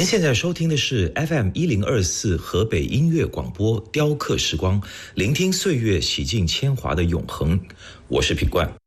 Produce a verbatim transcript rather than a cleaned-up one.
您现在收听的是 F M 一零二四河北音乐广播雕刻时光，聆听岁月洗尽铅华的永恒。我是品冠。